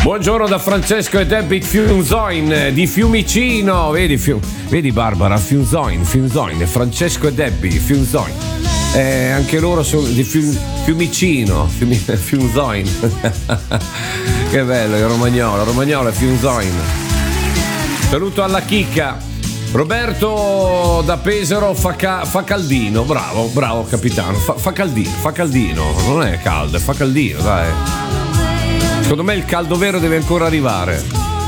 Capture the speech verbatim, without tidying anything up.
Buongiorno da Francesco e Debbie Fiumzoin di Fiumicino. Vedi, Fium... Vedi Barbara, Fiumzoin, Fiumzoin, Francesco e Debbie Fiumzoin. Eh, anche loro sono di Fium... Fiumicino, Fiumi... Fiumzoin. Che bello, il romagnolo, romagnolo e Fiumzoin. Saluto alla chicca. Roberto da Pesaro fa, ca... fa caldino, bravo, bravo capitano, fa... fa caldino, fa caldino, non è caldo, fa caldino, dai. Secondo me il caldo vero deve ancora arrivare.